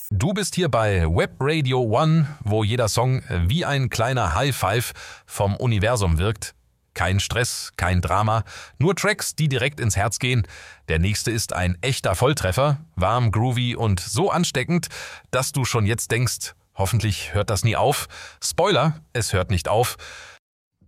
Du bist hier bei Web Radio One, wo jeder Song wie ein kleiner High Five vom Universum wirkt. Kein Stress, kein Drama, nur Tracks, die direkt ins Herz gehen. Der nächste ist ein echter Volltreffer, warm, groovy und so ansteckend, dass du schon jetzt denkst, hoffentlich hört das nie auf. Spoiler, es hört nicht auf.